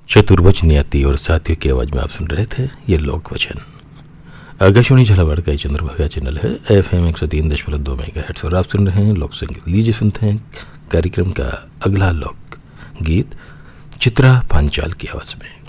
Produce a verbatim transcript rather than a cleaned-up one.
चतुर्भुज नियति और साथियों की आवाज में आप सुन रहे थे ये लोक वचन। आकाशवाणी झालावाड़ का चंद्रभागा चैनल है एफ एम एक सौ तीन दशमलव दो मेगा हेर्ट्ज और आप सुन रहे हैं लोक संगीत। लीजिए सुनते हैं कार्यक्रम का अगला लोक गीत चित्रा पांचाल की आवाज में।